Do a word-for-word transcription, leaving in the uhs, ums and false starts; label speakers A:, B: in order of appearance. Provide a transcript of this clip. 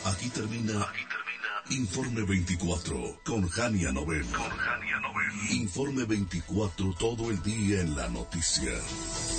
A: Aquí termina, aquí termina Informe veinticuatro con Jania Novel. Con Jania Novel. Informe veinticuatro, todo el día en la noticia.